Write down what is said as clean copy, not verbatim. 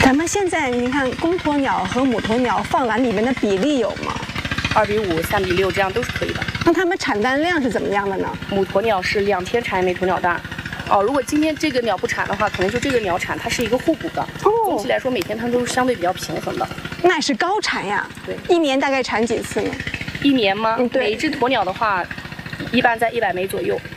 咱们现在你看，公鸵鸟和母鸵鸟放卵里面的比例有吗 ？2:5、3:6，这样都是可以的。 那它们产蛋量是怎么样的呢？ 母鸵鸟是2天产1枚鸵鸟蛋。哦，如果今天这个鸟不产的话，可能就这个鸟产，它是一个互补的。哦，总体来说，每天它们都是相对比较平衡的。 那是高产呀。 对， 一年大概产几次呢？ 一年吗？ 对， 每一只鸵鸟的话，一般在100枚左右。